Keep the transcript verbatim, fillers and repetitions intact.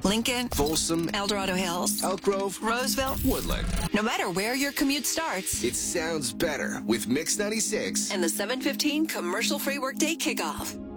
Lincoln, Folsom, El Dorado Hills, Elk Grove, Roseville. Woodland. No matter where your commute starts, It sounds better with Mix ninety-six. and the seven fifteen commercial-free workday kickoff.